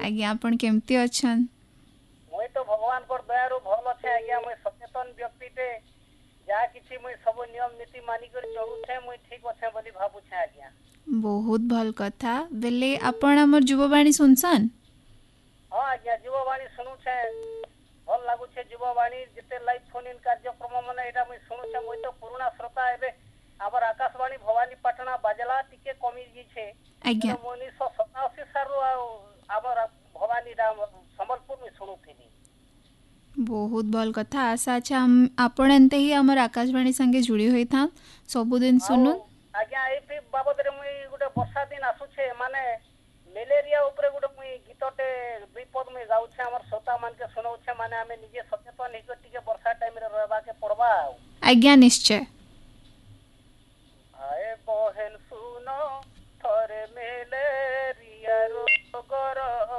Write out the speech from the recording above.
आज्ञा आपण केमती अछन मुई तो भगवान पर दयारु भल अच्छे आज्ञा मुई सचेतन व्यक्ति टे जा किछि मुई सब नियम नीति मानि कर चलु छे मुई ठीक अच्छे बोली भाबु छे आज्ञा बहुत भल कथा बेले आपण हमर युववाणी सुनसन हां आज्ञा जीववाणी सुनु छे भल लागु छे जीववाणी जते लाइव फोन इन कार्यक्रम माने एटा मुई सुनु छे मुई तो पुराना श्रोता एबे आबर आकाशवाणी भवानी पटना बाजला टिके कमी जी छे आज्ञा 1987 सारु आबर भवानी राम संबलपुर में सुनु थिनी बहुत भल कथा आशा अच्छा हम आपण एंते ही हमर आकाशवाणी संगे जुड़ी होई था सब दिन सुनु आज्ञा ए बाबद रे मुई गुटे वर्षा दिन आसु छे माने मलेरिया ऊपर गुटे मुई गीतटे विपद में जाउ छे हमर श्रोता मान के सुनाउ छे माने हमें निजे सचेतन हिक टिके वर्षा टाइम रे रहबा के पड़बा आज्ञा निश्चय आए बहन सुनो थरे मलेरिया रोगर